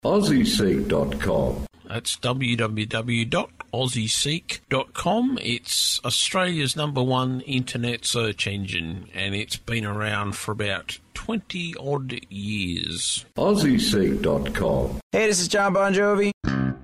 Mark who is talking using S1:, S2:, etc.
S1: AussieSeek.com.
S2: That's www.aussieseek.com. It's Australia's #1 internet search engine, and it's been around for about 20-odd years.
S1: AussieSeek.com.
S3: Hey, this is John Bon Jovi.